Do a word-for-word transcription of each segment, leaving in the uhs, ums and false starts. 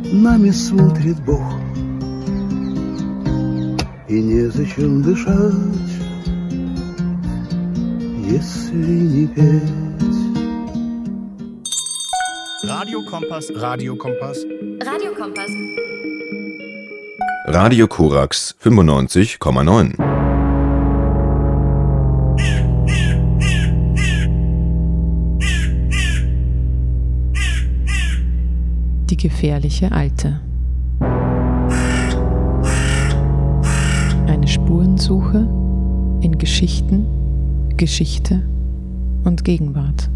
нами смотрит Бог, и незачем дышать, если не петь. Radio Kompass. Radio Kompass. Radio Kompass. Radio Korax fünfundneunzig Komma neun. Die gefährliche Alte. Eine Spurensuche in Geschichten, Geschichte und Gegenwart.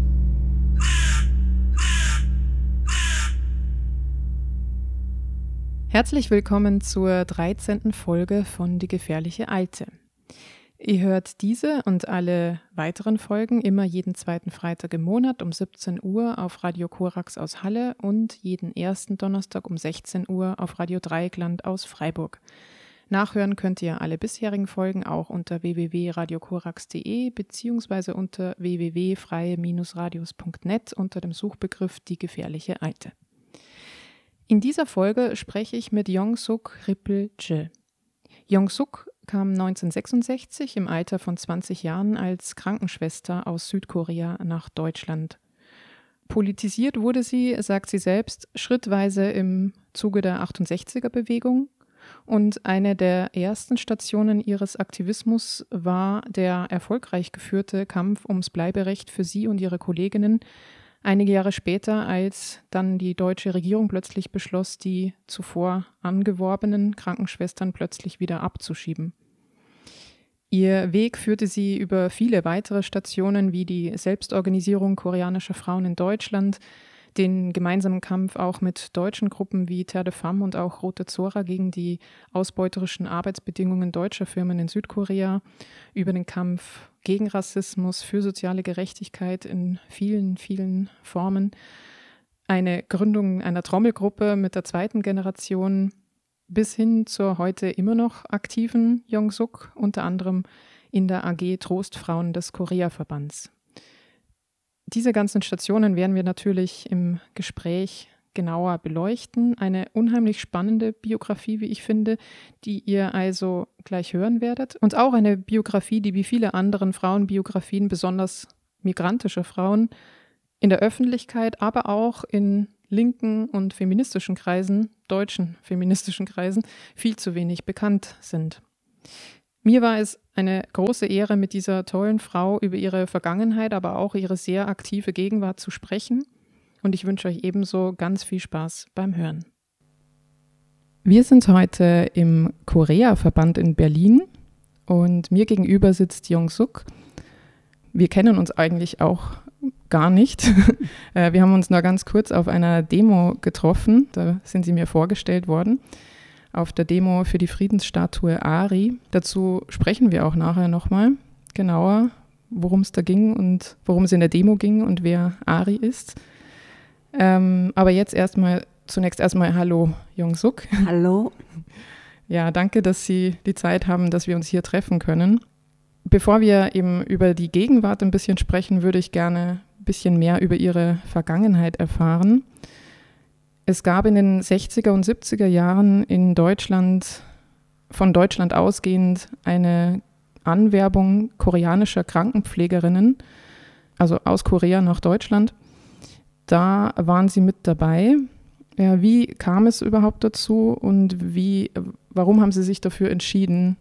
Herzlich willkommen zur dreizehnten Folge von Die gefährliche Alte. Ihr hört diese und alle weiteren Folgen immer jeden zweiten Freitag im Monat um siebzehn Uhr auf Radio Korax aus Halle und jeden ersten Donnerstag um sechzehn Uhr auf Radio Dreieckland aus Freiburg. Nachhören könnt ihr alle bisherigen Folgen auch unter w w w punkt radio korax punkt d e beziehungsweise unter w w w punkt freie radios punkt net unter dem Suchbegriff Die gefährliche Alte. In dieser Folge spreche ich mit Yongsuk Rippel-je. Yongsuk kam neunzehnhundertsechsundsechzig im Alter von zwanzig Jahren als Krankenschwester aus Südkorea nach Deutschland. Politisiert wurde sie, sagt sie selbst, schrittweise im Zuge der achtundsechziger-Bewegung und eine der ersten Stationen ihres Aktivismus war der erfolgreich geführte Kampf ums Bleiberecht für sie und ihre Kolleginnen, einige Jahre später, als dann die deutsche Regierung plötzlich beschloss, die zuvor angeworbenen Krankenschwestern plötzlich wieder abzuschieben. Ihr Weg führte sie über viele weitere Stationen wie die Selbstorganisierung koreanischer Frauen in Deutschland, den gemeinsamen Kampf auch mit deutschen Gruppen wie Terre de Femme und auch Rote Zora gegen die ausbeuterischen Arbeitsbedingungen deutscher Firmen in Südkorea, über den Kampf gegen Rassismus, für soziale Gerechtigkeit in vielen, vielen Formen, eine Gründung einer Trommelgruppe mit der zweiten Generation bis hin zur heute immer noch aktiven Yongsuk, unter anderem in der A G Trostfrauen des Korea-Verbands. Diese ganzen Stationen werden wir natürlich im Gespräch genauer beleuchten. Eine unheimlich spannende Biografie, wie ich finde, die ihr also gleich hören werdet. Und auch eine Biografie, die wie viele anderen Frauenbiografien, besonders migrantischer Frauen, in der Öffentlichkeit, aber auch in linken und feministischen Kreisen, deutschen feministischen Kreisen, viel zu wenig bekannt sind. Mir war es eine große Ehre, mit dieser tollen Frau über ihre Vergangenheit, aber auch ihre sehr aktive Gegenwart zu sprechen. Und ich wünsche euch ebenso ganz viel Spaß beim Hören. Wir sind heute im Korea-Verband in Berlin und mir gegenüber sitzt Yongsuk. Wir kennen uns eigentlich auch gar nicht. Wir haben uns nur ganz kurz auf einer Demo getroffen, da sind sie mir vorgestellt worden. Auf der Demo für die Friedensstatue Ari. Dazu sprechen wir auch nachher nochmal genauer, worum es da ging und worum es in der Demo ging und wer Ari ist. Ähm, aber jetzt erstmal, zunächst erstmal Hallo Yongsuk. Hallo. Ja, danke, dass Sie die Zeit haben, dass wir uns hier treffen können. Bevor wir eben über die Gegenwart ein bisschen sprechen, würde ich gerne ein bisschen mehr über Ihre Vergangenheit erfahren. Es gab in den sechziger und siebziger Jahren in Deutschland, von Deutschland ausgehend, eine Anwerbung koreanischer Krankenpflegerinnen, also aus Korea nach Deutschland. Da waren Sie mit dabei. Ja, wie kam es überhaupt dazu und wie, warum haben Sie sich dafür entschieden?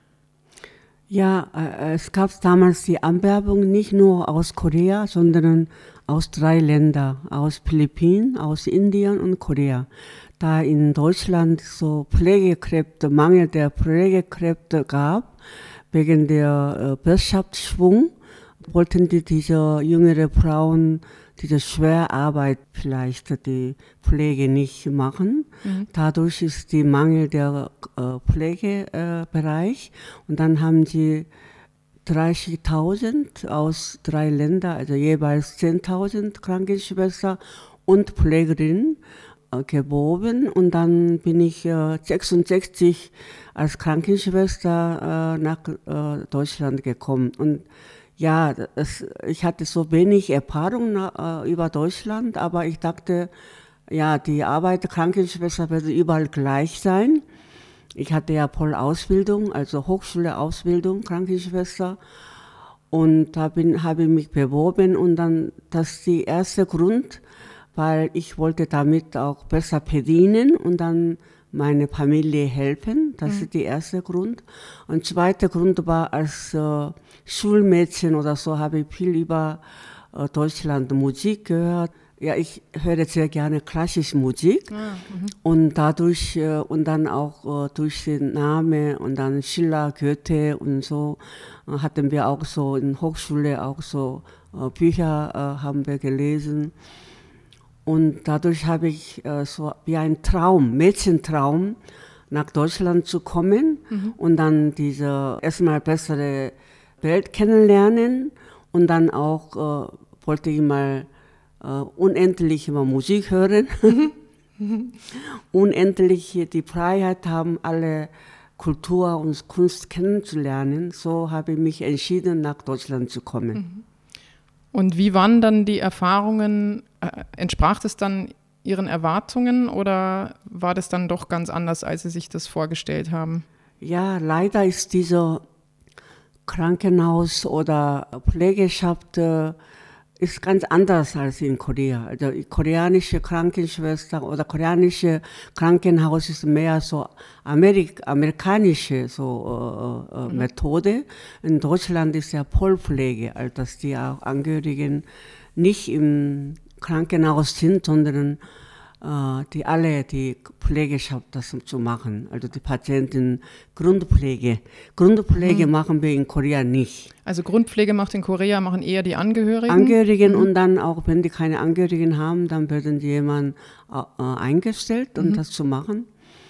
Ja, äh, es gab damals die Anwerbung nicht nur aus Korea, sondern aus drei Ländern, aus Philippinen, aus Indien und Korea. Da in Deutschland so Pflegekräfte, Mangel der Pflegekräfte gab, wegen der äh, Wirtschaftsschwung, wollten die diese jüngere Frauen diese Schwerarbeit vielleicht die Pflege nicht machen. Mhm. Dadurch ist die Mangel der äh, Pflegebereich äh, und dann haben sie dreißigtausend aus drei Ländern, also jeweils zehntausend Krankenschwestern und Pflegerinnen äh, geworben und dann bin ich äh, sechsundsechzig als Krankenschwester äh, nach äh, Deutschland gekommen und ja, es, ich hatte so wenig Erfahrung äh, über Deutschland, aber ich dachte, ja, die Arbeit der Krankenschwester wird überall gleich sein. Ich hatte ja Vollausbildung, also Hochschule-Ausbildung, Krankenschwester. Und da bin, habe ich mich beworben und dann, das ist der erste Grund, weil ich wollte damit auch besser verdienen und dann meine Familie helfen. Das mhm. ist der erste Grund. Und zweiter Grund war, als äh, Schulmädchen oder so habe ich viel über äh, Deutschland Musik gehört. Ja, ich höre sehr gerne klassische Musik ah, und dadurch äh, und dann auch äh, durch den Namen und dann Schiller, Goethe und so äh, hatten wir auch so in Hochschule auch so äh, Bücher äh, haben wir gelesen und dadurch habe ich äh, so wie ein Traum, Mädchentraum, nach Deutschland zu kommen mhm. und dann diese erstmal bessere Welt kennenlernen und dann auch äh, wollte ich mal Uh, unendlich immer Musik hören, unendlich die Freiheit haben, alle Kultur und Kunst kennenzulernen. So habe ich mich entschieden, nach Deutschland zu kommen. Und wie waren dann die Erfahrungen? Äh, entsprach das dann Ihren Erwartungen oder war das dann doch ganz anders, als Sie sich das vorgestellt haben? Ja, leider ist dieser Krankenhaus oder Pflegeschaft äh, ist ganz anders als in Korea. Also die koreanische Krankenschwester oder koreanische Krankenhaus ist mehr so Amerik- amerikanische so, äh, äh, mhm. Methode. In Deutschland ist ja Vollpflege, also dass die auch Angehörigen nicht im Krankenhaus sind, sondern äh, die alle die Pflegeschaft das zu machen. Also die Patienten Grundpflege. Grundpflege mhm. machen wir in Korea nicht. Also Grundpflege macht in Korea, machen eher die Angehörigen? Angehörigen mhm. und dann auch, wenn die keine Angehörigen haben, dann werden die jemand äh, eingestellt, um mhm. das zu machen.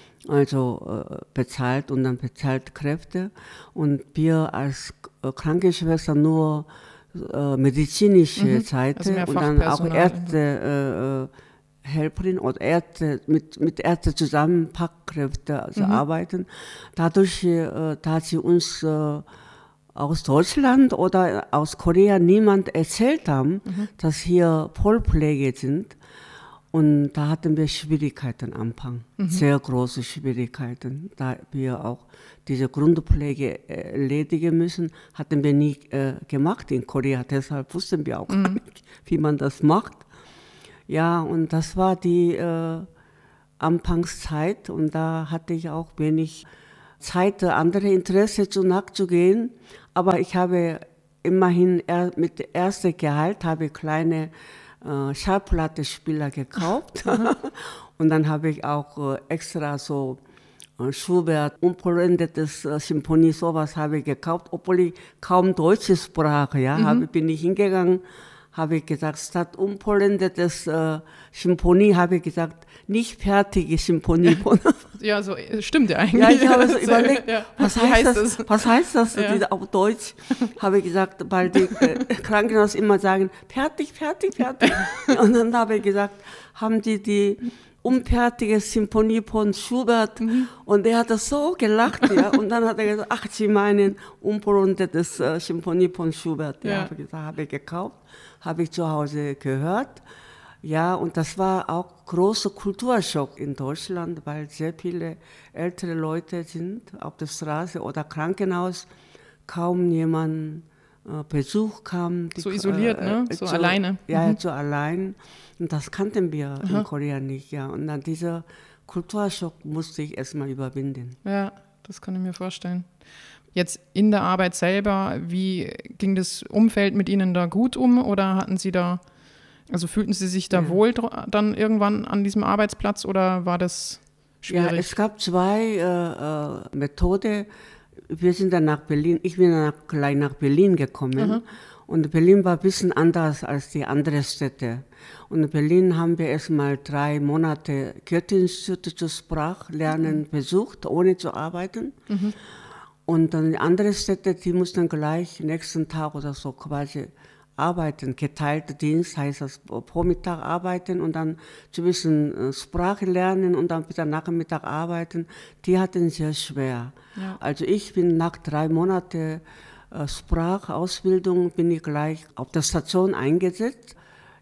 Also äh, bezahlt und dann bezahlt Kräfte. Und wir als äh, Krankenschwester nur äh, medizinische mhm. Seite also und dann auch Ärzte, äh, Helferin oder Ärzte, mit, mit Ärzten zusammen Fachkräfte also mhm. arbeiten. Dadurch, äh, da sie uns äh, aus Deutschland oder aus Korea niemand erzählt haben, mhm. dass hier Vollpflege sind. Und da hatten wir Schwierigkeiten am Anfang, mhm. sehr große Schwierigkeiten. Da wir auch diese Grundpflege erledigen müssen, hatten wir nie äh, gemacht in Korea. Deshalb wussten wir auch mhm. gar nicht, wie man das macht. Ja, und das war die äh, Anfangszeit und da hatte ich auch wenig Zeit, andere Interesse zu nachzugehen. Aber ich habe immerhin er, mit dem ersten Gehalt habe ich kleine äh, Schallplattenspieler gekauft und dann habe ich auch äh, extra so äh, Schubert, unvollendetes äh, Symphonie, sowas habe ich gekauft, obwohl ich kaum Deutsch sprach, ja, mhm. habe, bin ich hingegangen. Habe ich gesagt, statt unvollendetes äh, Symphonie, habe ich gesagt, nicht fertige Symphonie. Ja, so stimmt ja eigentlich. Ja, ich habe so überlegt, ja. was, heißt heißt das, das? was heißt das ja. auf Deutsch? Habe ich gesagt, weil die äh, Krankenhaus immer sagen, fertig, fertig, fertig. Und dann habe ich gesagt, haben die die unfertige Symphonie von Schubert mhm. und er hat das so gelacht, ja. Und dann hat er gesagt, ach, Sie meinen unvollendetes äh, Symphonie von Schubert. Ja, ja. Habe ich gesagt, habe ich gekauft. Habe ich zu Hause gehört. Ja, und das war auch großer Kulturschock in Deutschland, weil sehr viele ältere Leute sind auf der Straße oder Krankenhaus, kaum jemand äh, Besuch kam. Die, so isoliert, äh, ne? So, so alleine. Ja, mhm. so allein. Und das kannten wir Aha. in Korea nicht, ja. Und dann dieser Kulturschock musste ich erstmal überwinden. Ja, das kann ich mir vorstellen. Jetzt in der Arbeit selber, wie ging das Umfeld mit Ihnen da gut um oder hatten Sie da, also fühlten Sie sich da ja. wohl dann irgendwann an diesem Arbeitsplatz oder war das schwierig? Ja, es gab zwei äh, äh, Methoden. Wir sind dann nach Berlin, ich bin dann gleich nach Berlin gekommen Aha. und Berlin war ein bisschen anders als die anderen Städte. Und in Berlin haben wir erstmal drei Monate Goethe-Institut zur Sprachlernen mhm. besucht, ohne zu arbeiten. Mhm. Und dann die anderen Städte, die mussten gleich nächsten Tag oder so quasi arbeiten. Geteilter Dienst heißt das, Vormittag arbeiten und dann zu bisschen Sprache lernen und dann wieder Nachmittag arbeiten. Die hatten sehr schwer. Ja. Also ich bin nach drei Monaten äh, Sprachausbildung, bin ich gleich auf der Station eingesetzt.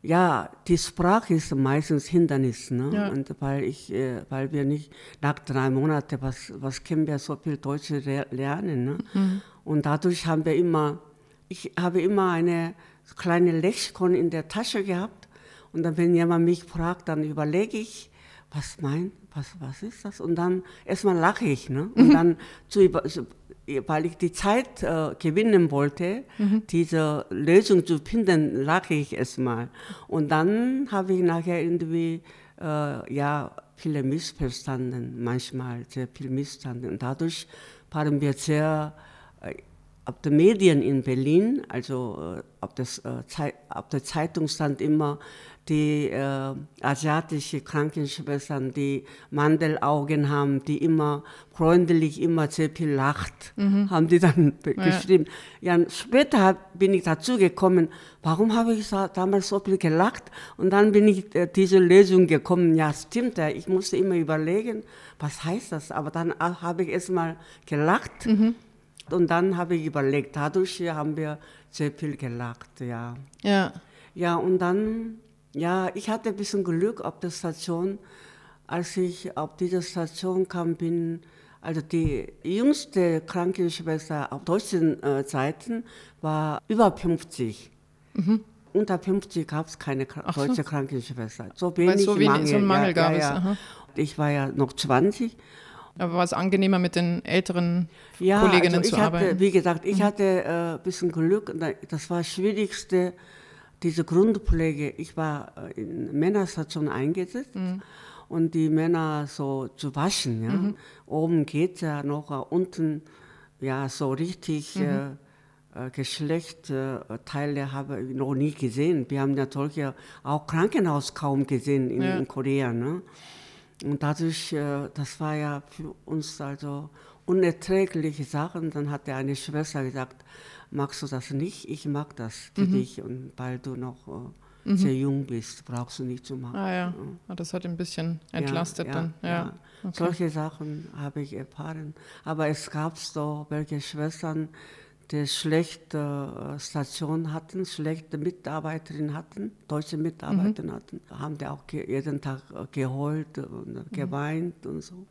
ja, die Sprache ist meistens Hindernis, ne? Ja. Und weil ich, äh, weil wir nicht nach drei Monaten, was, was können wir so viel Deutsch re- lernen, ne? Mhm. Und dadurch haben wir immer, ich habe immer eine kleine Lexikon in der Tasche gehabt. Und dann, wenn jemand mich fragt, dann überlege ich, was meint, was, was ist das? Und dann erstmal lache ich, ne? Und mhm. dann zu über, weil ich die Zeit äh, gewinnen wollte, mhm. diese Lösung zu finden, lache ich erstmal. Und dann habe ich nachher irgendwie äh, ja, viele missverstanden, manchmal sehr viel missverstanden. Und dadurch waren wir sehr, äh, auf den Medien in Berlin, also äh, auf, das, äh, Zei- auf der Zeitung stand immer, die äh, asiatische Krankenschwestern, die Mandelaugen haben, die immer freundlich, immer sehr viel lacht, mhm. haben die dann ja. geschrieben. Ja, später hab, bin ich dazu gekommen, warum habe ich da, damals so viel gelacht? Und dann bin ich äh, diese Lösung gekommen, ja stimmt, ja, ich musste immer überlegen, was heißt das? Aber dann äh, habe ich erstmal gelacht mhm. und dann habe ich überlegt, dadurch haben wir sehr viel gelacht, ja. Ja, ja und dann... Ja, ich hatte ein bisschen Glück auf der Station. Als ich auf diese Station kam, bin, also die jüngste Krankenschwester auf deutschen äh, Seiten war über fünfzig. Mhm. Unter fünfzig gab es keine Kr- so. deutsche Krankenschwester. So wenig Weil so wenig, Mangel. so einen Mangel ja, gab ja, es. ja. Aha. Ich war ja noch zwanzig. Aber war es angenehmer, mit den älteren ja, Kolleginnen also ich zu hatte, arbeiten? Wie gesagt, ich mhm. hatte äh, ein bisschen Glück. Das war das Schwierigste, diese Grundpflege. Ich war in Männerstation eingesetzt mhm. und die Männer so zu waschen. Ja. Mhm. Oben geht ja noch, unten ja so richtig mhm. äh, Geschlechtsteile habe ich noch nie gesehen. Wir haben ja solche auch Krankenhaus kaum gesehen in, ja. in Korea. Ne? Und dadurch, äh, das war ja für uns also unerträgliche Sachen. Dann hat ja eine Schwester gesagt, magst du das nicht? Ich mag das für mhm. dich. Und weil du noch äh, mhm. sehr jung bist, brauchst du nicht zu machen. Ah ja, ja. Das hat ein bisschen entlastet ja, dann. Ja. Ja. Okay. Solche Sachen habe ich erfahren. Aber es gab so welche Schwestern, die schlechte Station hatten, schlechte Mitarbeiterinnen hatten, deutsche Mitarbeiterinnen mhm. hatten, haben die auch ge- jeden Tag geheult und mhm. geweint und so.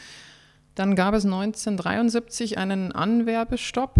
Dann gab es neunzehnhundertdreiundsiebzig einen Anwerbestopp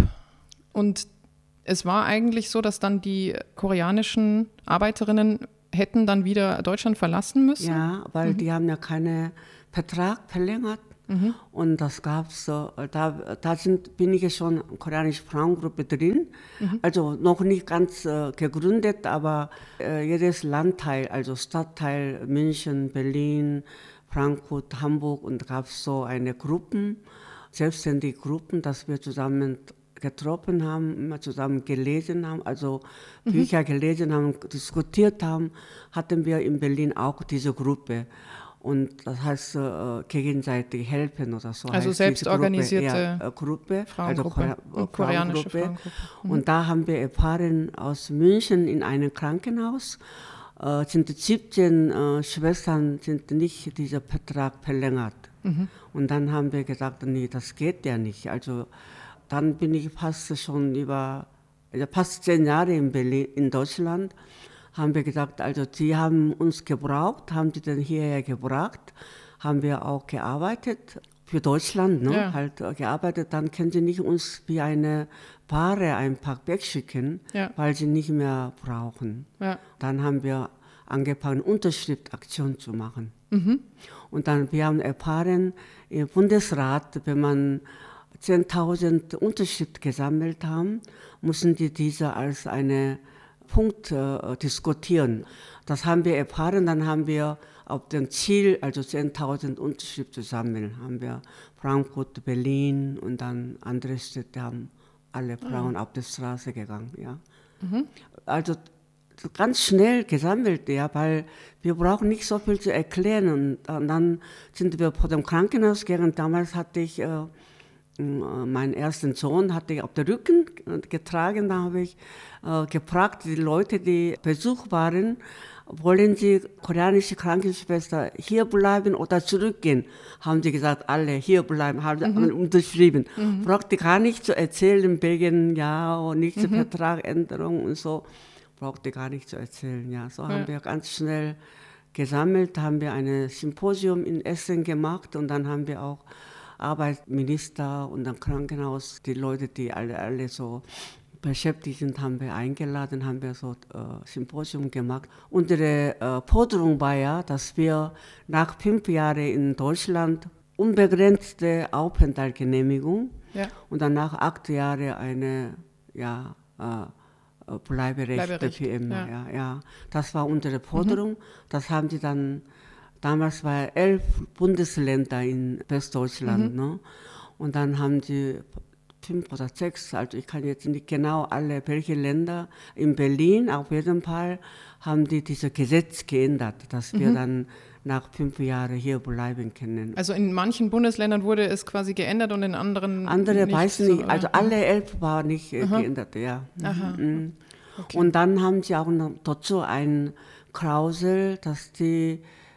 und es war eigentlich so, dass dann die koreanischen Arbeiterinnen hätten dann wieder Deutschland verlassen müssen. Ja, weil mhm. die haben ja keinen Vertrag verlängert. Mhm. Und das gab es, so, da, da sind, bin ich ja schon in der koreanischen Frauengruppe drin. Mhm. Also noch nicht ganz äh, gegründet, aber äh, jedes Landteil, also Stadtteil München, Berlin, Frankfurt, Hamburg, und gab es so eine Gruppen, selbstständige Gruppen, dass wir zusammen getroffen haben, immer zusammen gelesen haben, also mhm. Bücher gelesen haben, diskutiert haben, hatten wir in Berlin auch diese Gruppe. Und das heißt äh, gegenseitig helfen oder so. Also selbstorganisierte Gruppe, ja, Gruppe, Frauengruppe, also Kore- koreanische Frauengruppe. Frauengruppe. Mhm. Und da haben wir erfahren, aus München in einem Krankenhaus äh, sind siebzehn äh, Schwestern sind nicht dieser Vertrag verlängert. Mhm. Und dann haben wir gesagt, nee, das geht ja nicht. Also dann bin ich fast schon über, also fast zehn Jahre in Berlin, in Deutschland, haben wir gesagt, also sie haben uns gebraucht, haben sie dann hierher gebracht, haben wir auch gearbeitet für Deutschland, ne? Ja. Halt gearbeitet, dann können sie nicht uns wie eine Ware einfach wegschicken, ja. weil sie nicht mehr brauchen. Ja. Dann haben wir angefangen, Unterschriftaktion zu machen. Mhm. Und dann, wir haben erfahren, im Bundesrat, wenn man zehntausend Unterschriften gesammelt haben, müssen die diese als eine Punkt äh, diskutieren. Das haben wir erfahren, dann haben wir auf dem Ziel, also zehntausend Unterschriften zu sammeln, haben wir Frankfurt, Berlin und dann andere Städte haben alle Frauen ah. auf die Straße gegangen. Ja. Mhm. Also ganz schnell gesammelt, ja, weil wir brauchen nicht so viel zu erklären. Und, und dann sind wir vor dem Krankenhaus gegangen. Damals hatte ich äh, meinen ersten Sohn hatte ich auf den Rücken getragen. Da habe ich äh, gefragt, die Leute, die Besuch waren, wollen Sie koreanische Krankenschwester hier bleiben oder zurückgehen? Haben sie gesagt, alle hier bleiben, haben mhm. unterschrieben. Mhm. Brauchte gar nicht zu erzählen wegen ja und nicht mhm. Vertragänderung und so. brauchte gar nicht zu erzählen. Ja, so Ja. haben wir ganz schnell gesammelt, haben wir ein Symposium in Essen gemacht und dann haben wir auch Arbeitsminister und dann Krankenhaus, die Leute, die alle, alle so beschäftigt sind, haben wir eingeladen, haben wir so äh, Symposium gemacht. Unsere äh, Forderung war ja, dass wir nach fünf Jahren in Deutschland unbegrenzte Aufenthaltsgenehmigung Ja. und dann nach acht Jahren eine ja, äh, Bleiberecht, Bleiberecht, für immer. ja. Ja. Ja, das war unsere Forderung. Mhm. Das haben die dann, damals waren elf Bundesländer in Westdeutschland. Mhm. Ne? Und dann haben die fünf oder sechs, also ich kann jetzt nicht genau alle, welche Länder, in Berlin auf jeden Fall haben die dieses Gesetz geändert, dass wir mhm. dann nach fünf Jahren hier bleiben können. Also in manchen Bundesländern wurde es quasi geändert und in anderen Andere nicht weiß so, nicht, oder? also alle elf waren nicht äh, Aha. geändert, ja. Aha. Mhm. Okay. Und dann haben sie auch noch dazu eine Klausel, dass die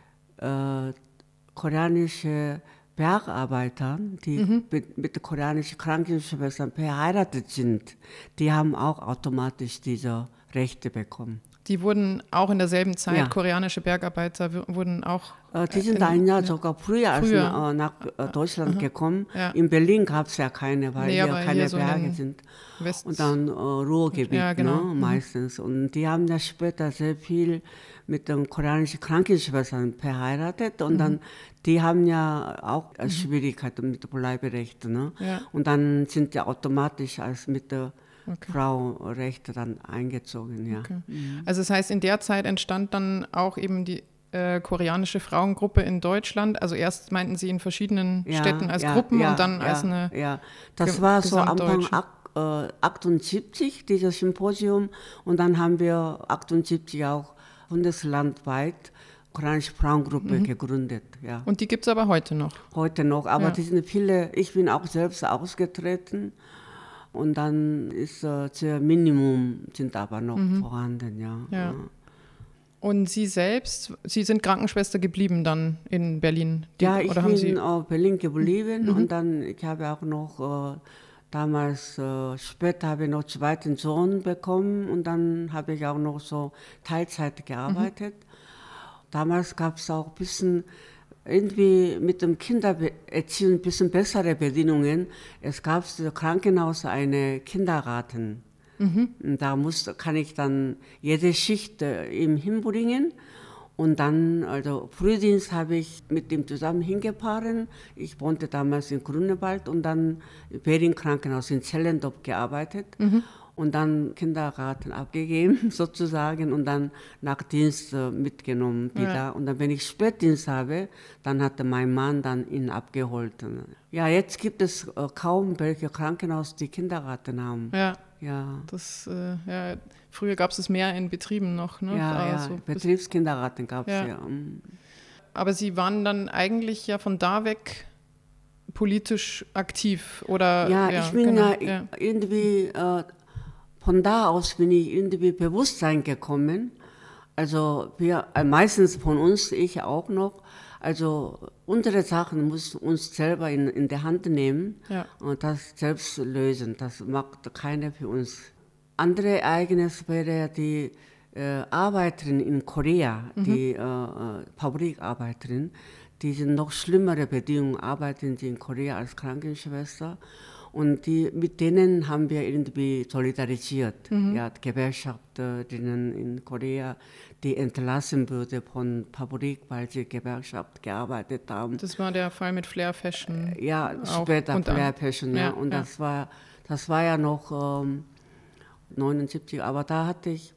äh, koreanische Bergarbeiter, die mhm. mit, mit den koreanischen Krankenschwestern verheiratet sind, die haben auch automatisch diese Rechte bekommen. Die wurden auch in derselben Zeit, Ja. koreanische Bergarbeiter w- wurden auch... Äh, die sind in- ein Jahr ja. sogar früher, als Früher. na- äh, nach äh, Deutschland Aha. gekommen. Ja. In Berlin gab es ja keine, weil Nee, hier aber keine hier so in Berge den sind. West- Und dann äh, Ruhrgebiet, Ja, genau. ne, Mhm. meistens. Und die haben ja später sehr viel mit den koreanischen Krankenschwestern verheiratet. Und Mhm. dann, die haben ja auch äh, Schwierigkeiten mit dem Bleiberecht. Ne? Ja. Und dann sind die automatisch als mit der Okay. Frauenrechte dann eingezogen. Ja. Okay. Also das heißt, in der Zeit entstand dann auch eben die äh, koreanische Frauengruppe in Deutschland. Also erst meinten Sie in verschiedenen Ja, Städten als ja, Gruppen ja, und dann ja, als eine... Ja, das ge- war so Anfang gesamtdeutsche. ak- äh, achtundsiebzig, dieses Symposium. Und dann haben wir achtundsiebzig auch bundeslandweit koreanische Frauengruppe Mhm. gegründet. Ja. Und die gibt es aber heute noch. Heute noch, aber Ja. die sind viele, ich bin auch selbst ausgetreten. Und dann ist äh, sehr Minimum, sind aber noch vorhanden. Ja. Ja. Ja. Und Sie selbst, Sie sind Krankenschwester geblieben dann in Berlin? Die, Ja, ich oder bin haben Sie, auf Berlin geblieben und dann, ich habe auch noch, äh, damals, äh, später habe ich noch einen zweiten Sohn bekommen und dann habe ich auch noch so Teilzeit gearbeitet. Damals gab es auch ein bisschen, irgendwie mit dem Kindererziehung ein bisschen bessere Bedingungen. Es gab im Krankenhaus eine Kindergarten. Und da muss, kann ich dann jede Schicht äh, ihm hinbringen. Und dann, also Frühdienst habe ich mit ihm zusammen hingefahren. Ich wohnte damals in Grunewald und dann im Berlin-Krankenhaus in Zellendorf gearbeitet. Und dann Kindergarten abgegeben sozusagen und dann nach Dienst äh, mitgenommen wieder. Ja. Und dann, wenn ich Spätdienst habe, dann hatte mein Mann dann ihn abgeholt. Ja, jetzt gibt es äh, kaum welche Krankenhaus, die Kindergarten haben. ja, Ja, das, äh, ja, früher gab es es mehr in Betrieben noch. Ne? ja, Aber ja. so bis- Betriebskindergarten gab es Ja. ja. Mm. Aber Sie waren dann eigentlich ja von da weg politisch aktiv, oder? Ja, ich bin genau, ja, ja. irgendwie, äh, von da aus bin ich irgendwie Bewusstsein gekommen. Also wir, äh, meistens von uns, ich auch noch, also unsere Sachen muss uns selber in, in die Hand nehmen Ja. und das selbst lösen. Das macht keiner für uns. Andere Ereignis wäre die äh, Arbeiterin in Korea, die äh, äh, Fabrikarbeiterin, die sind noch schlimmere Bedingungen, arbeiten sie in Korea als Krankenschwester. Und die, mit denen haben wir irgendwie solidarisiert. Mhm. Ja, die Gewerkschafterinnen in Korea, die entlassen wurde von Fabrik, weil sie Gewerkschaft gearbeitet haben. Das war der Fall mit Flair Fashion. Ja, auch später unter- Flair Fashion, ja. Ja, Und ja. das war, das war ja noch ähm, neunundsiebzig, aber da hatte ich,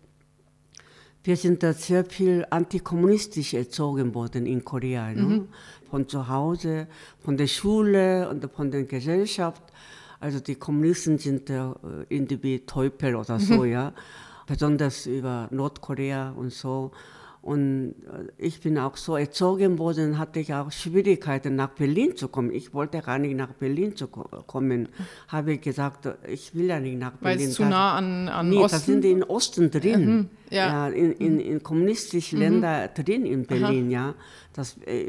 wir sind da sehr viel antikommunistisch erzogen worden in Korea. Ne? Mhm. Von zu Hause, von der Schule und von der Gesellschaft. Also die Kommunisten sind äh, irgendwie Teufel oder so, ja. Besonders über Nordkorea und so. Und äh, ich bin auch so erzogen worden, hatte ich auch Schwierigkeiten, nach Berlin zu kommen. Ich wollte gar nicht nach Berlin zu ko- kommen. Habe ich gesagt, ich will ja nicht nach Weil Berlin. es zu Das- nah an, an Nee, Osten? da sind die in Osten drin. Mhm, ja. Ja, in, in, in kommunistischen Ländern drin in Berlin, ja. Das, äh,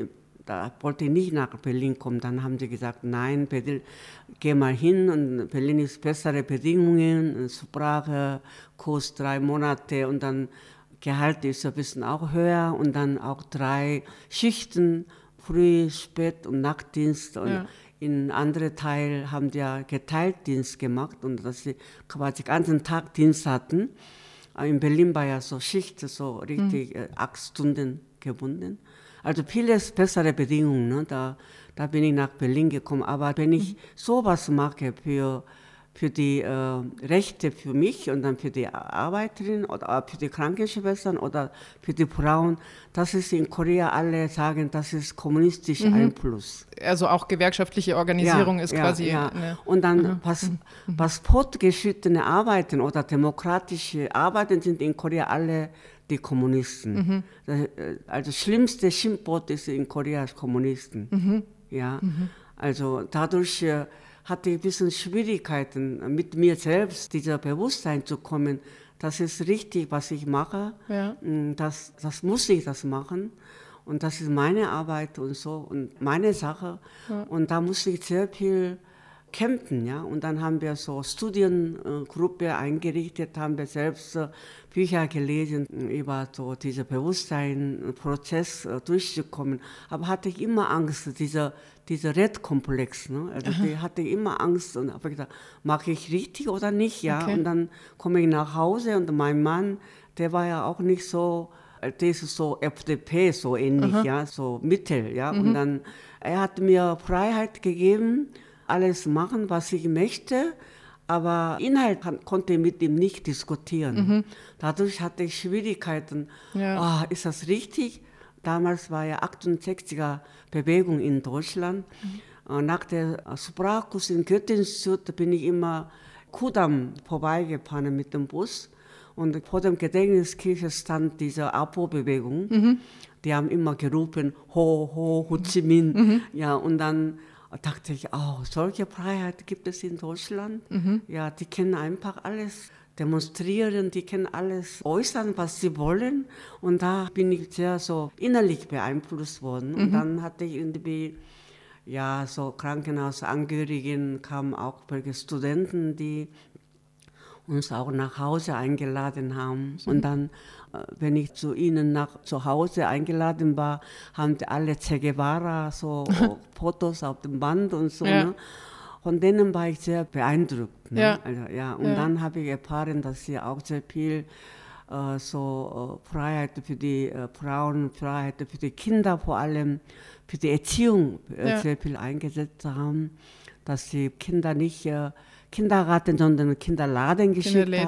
da wollte ich nicht nach Berlin kommen. Dann haben sie gesagt, nein, Berlin, geh mal hin und Berlin ist bessere Bedingungen, Sprache, Kurs drei Monate und dann Gehalt ist ein bisschen auch höher und dann auch drei Schichten, Früh-, Spät- und Nachtdienst. Und ja. in andere Teil haben die ja Geteiltdienst gemacht und dass sie quasi den ganzen Tag Dienst hatten. In Berlin war ja so Schicht, so richtig mhm. acht Stunden gebunden. Also vieles bessere Bedingungen. Ne? Da, da bin ich nach Berlin gekommen. Aber wenn ich mhm. sowas mache für, für die äh, Rechte für mich und dann für die Arbeiterinnen oder für die Krankenschwestern oder für die Frauen, das ist in Korea, alle sagen, das ist kommunistischer mhm. Einfluss. Also auch gewerkschaftliche Organisierung ja, ist ja, quasi... Ja. Eine, und dann, mhm. was, was fortgeschrittene Arbeiten oder demokratische Arbeiten sind in Korea alle die Kommunisten. Mhm. Das, also das schlimmste Schimpfwort ist in Korea Kommunisten. Mhm. Ja, mhm. Also dadurch äh, hatte ich ein bisschen Schwierigkeiten mit mir selbst, dieser Bewusstsein zu kommen. Das ist richtig, was ich mache. Ja. Das, das muss ich das machen. Und das ist meine Arbeit und so und meine Sache. Ja. Und da musste ich sehr viel kämpfen, ja. Und dann haben wir so Studiengruppe eingerichtet, haben wir selbst äh, Bücher gelesen über so diesen Bewusstseinsprozess äh, durchzukommen. Aber hatte ich immer Angst, dieser dieser Red-Komplex, ne? Also die hatte ich immer Angst und habe gedacht, mache ich richtig oder nicht, ja. Okay. Und dann komme ich nach Hause und mein Mann, der war ja auch nicht so, der ist so F D P, so ähnlich, aha. ja, so Mittel, ja. Mhm. Und dann, er hat mir Freiheit gegeben, alles machen, was ich möchte, aber Inhalt kann, konnte ich mit ihm nicht diskutieren. Mhm. Dadurch hatte ich Schwierigkeiten. Ja. Oh, ist das richtig? Damals war ja achtundsechziger Bewegung in Deutschland. Mhm. Nach der Sprachkurs in Goethe-Institut bin ich immer Kudamm vorbeigefahren mit dem Bus. Und vor dem Gedächtniskirche stand diese A P O-Bewegung. Mhm. Die haben immer gerufen, Ho, Ho, Ho Chi Minh. Mhm. Ja, und dann dachte ich, oh, solche Freiheit gibt es in Deutschland. Mhm. Ja, die können einfach alles demonstrieren, die können alles äußern, was sie wollen. Und da bin ich sehr so innerlich beeinflusst worden. Mhm. Und dann hatte ich irgendwie, ja, so Krankenhausangehörigen, kamen auch welche Studenten, die uns auch nach Hause eingeladen haben. Mhm. Und dann, wenn ich zu ihnen nach zu Hause eingeladen war, haben die alle Che Guevara, so Fotos auf dem Band und so. Ja. Ne? Von denen war ich sehr beeindruckt. Ne? Ja. Also, ja. Und ja. dann habe ich erfahren, dass sie auch sehr viel äh, so äh, Freiheit für die äh, Frauen, Freiheit für die Kinder, vor allem für die Erziehung äh, ja. sehr viel eingesetzt haben, dass die Kinder nicht äh, Kindergarten, sondern Kinderladen geschickt haben.